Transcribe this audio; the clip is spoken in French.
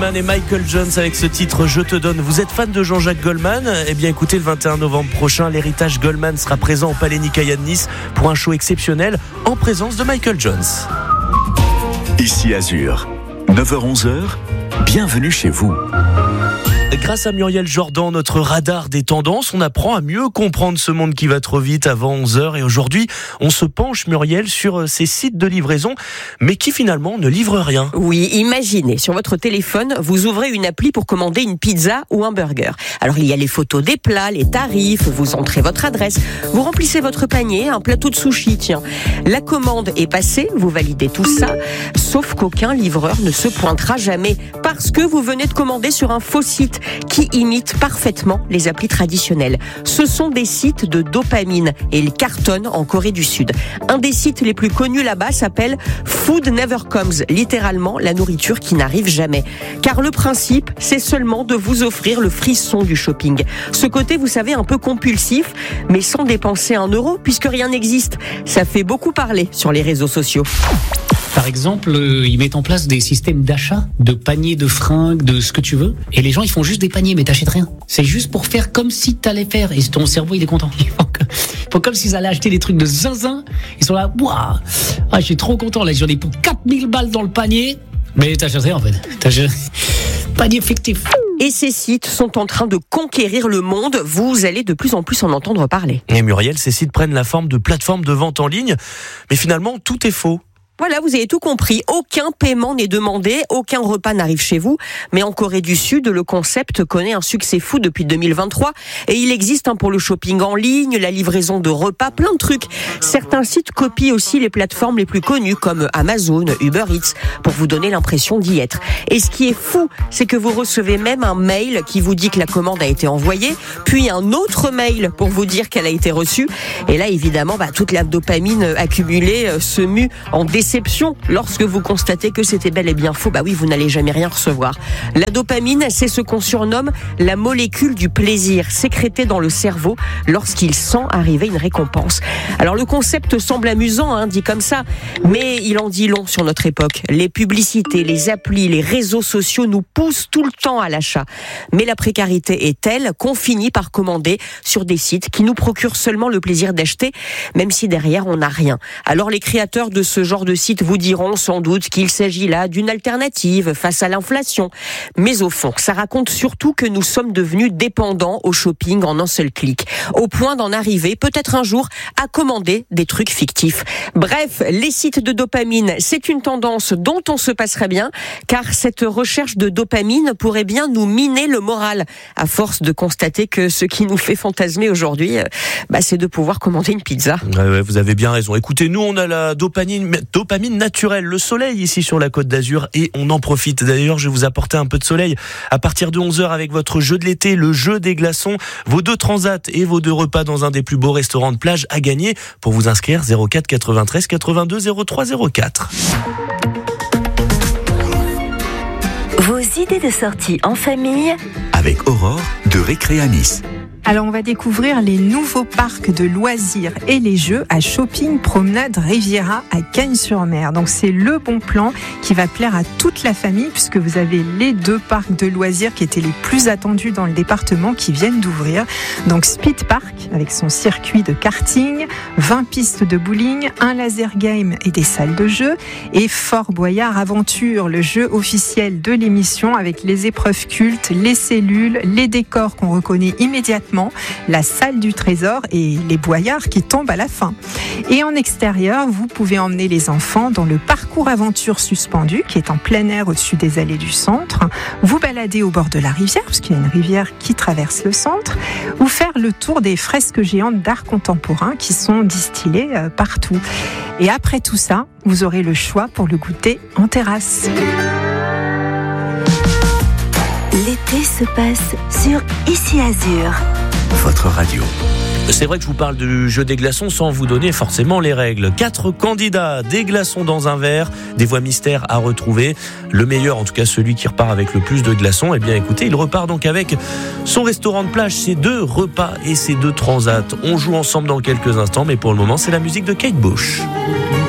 Et Michael Jones avec ce titre Je te donne. Vous êtes fan de Jean-Jacques Goldman ? Eh bien écoutez, le 21 novembre prochain, l'héritage Goldman sera présent au Palais Nicaïa de Nice pour un show exceptionnel en présence de Michael Jones. Ici Azur, 9h-11h, bienvenue chez vous. Grâce à Muriel Jordan, notre radar des tendances, on apprend à mieux comprendre ce monde qui va trop vite avant 11h. Et aujourd'hui, on se penche, Muriel, sur ces sites de livraison, mais qui finalement ne livrent rien. Oui, imaginez, sur votre téléphone, vous ouvrez une appli pour commander une pizza ou un burger. Alors il y a les photos des plats, les tarifs, vous entrez votre adresse, vous remplissez votre panier, un plateau de sushi, tiens. La commande est passée, vous validez tout ça, sauf qu'aucun livreur ne se pointera jamais parce que vous venez de commander sur un faux site qui imitent parfaitement les applis traditionnelles. Ce sont des sites de dopamine et ils cartonnent en Corée du Sud. Un des sites les plus connus là-bas s'appelle Food Never Comes, littéralement la nourriture qui n'arrive jamais. Car le principe, c'est seulement de vous offrir le frisson du shopping. Ce côté, vous savez, un peu compulsif, mais sans dépenser un euro puisque rien n'existe. Ça fait beaucoup parler sur les réseaux sociaux. Par exemple, ils mettent en place des systèmes d'achat, de paniers de fringues, de ce que tu veux. Et les gens, ils font juste des paniers, mais t'achètes rien. C'est juste pour faire comme si t'allais faire. Et ton cerveau, il est content. Ils font comme s'ils allaient acheter des trucs de zinzin. Ils sont là, waouh, je suis trop content. Là, j'en ai pour 4000 balles dans le panier. Mais t'achètes rien, en fait. Panier fictif. Et ces sites sont en train de conquérir le monde. Vous allez de plus en plus en entendre parler. Et Muriel, ces sites prennent la forme de plateformes de vente en ligne. Mais finalement, tout est faux. Voilà, vous avez tout compris. Aucun paiement n'est demandé, aucun repas n'arrive chez vous. Mais en Corée du Sud, le concept connaît un succès fou depuis 2023. Et il existe pour le shopping en ligne, la livraison de repas, plein de trucs. Certains sites copient aussi les plateformes les plus connues comme Amazon, Uber Eats, pour vous donner l'impression d'y être. Et ce qui est fou, c'est que vous recevez même un mail qui vous dit que la commande a été envoyée, puis un autre mail pour vous dire qu'elle a été reçue. Et là, évidemment, toute la dopamine accumulée se mue en déception lorsque vous constatez que c'était bel et bien faux. Oui, vous n'allez jamais rien recevoir. La dopamine, c'est ce qu'on surnomme la molécule du plaisir, sécrétée dans le cerveau lorsqu'il sent arriver une récompense. Alors le concept semble amusant, dit comme ça, mais il en dit long sur notre époque. Les publicités, les applis, les réseaux sociaux nous poussent tout le temps à l'achat. Mais la précarité est telle qu'on finit par commander sur des sites qui nous procurent seulement le plaisir d'acheter, même si derrière on n'a rien. Alors les créateurs de ce genre de sites vous diront sans doute qu'il s'agit là d'une alternative face à l'inflation. Mais au fond, ça raconte surtout que nous sommes devenus dépendants au shopping en un seul clic, au point d'en arriver peut-être un jour à commander des trucs fictifs. Bref, les sites de dopamine, c'est une tendance dont on se passerait bien, car cette recherche de dopamine pourrait bien nous miner le moral, à force de constater que ce qui nous fait fantasmer aujourd'hui, c'est de pouvoir commander une pizza. Ouais, vous avez bien raison. Écoutez, nous on a la dopamine naturelle, le soleil ici sur la Côte d'Azur et on en profite. D'ailleurs, je vais vous apporter un peu de soleil à partir de 11h avec votre jeu de l'été, le jeu des glaçons, vos 2 transats et vos 2 repas dans un des plus beaux restaurants de plage à gagner. Pour vous inscrire, 04 93 82 03 04. Vos idées de sortie en famille Avec Aurore de Récré à Nice. Alors on va découvrir les nouveaux parcs de loisirs et les jeux à Shopping Promenade Riviera à Cagnes-sur-Mer. Donc c'est le bon plan qui va plaire à toute la famille puisque vous avez les 2 parcs de loisirs qui étaient les plus attendus dans le département qui viennent d'ouvrir. Donc Speed Park avec son circuit de karting, 20 pistes de bowling, un laser game et des salles de jeu, et Fort Boyard Aventure, le jeu officiel de l'émission avec les épreuves cultes, les cellules, les décors qu'on reconnaît immédiatement, la salle du trésor et les boyards qui tombent à la fin. Et en extérieur, vous pouvez emmener les enfants dans le parcours aventure suspendu qui est en plein air au-dessus des allées du centre, vous balader au bord de la rivière, parce qu'il y a une rivière qui traverse le centre, ou faire le tour des fresques géantes d'art contemporain qui sont distillées partout. Et après tout ça, vous aurez le choix pour le goûter en terrasse. L'été se passe sur Ici Azur. Votre radio. C'est vrai que je vous parle du jeu des glaçons sans vous donner forcément les règles. 4 candidats, des glaçons dans un verre, des voix mystères à retrouver. Le meilleur, en tout cas celui qui repart avec le plus de glaçons, écoutez, il repart donc avec son restaurant de plage, ses 2 repas et ses 2 transats. On joue ensemble dans quelques instants, mais pour le moment, c'est la musique de Kate Bush.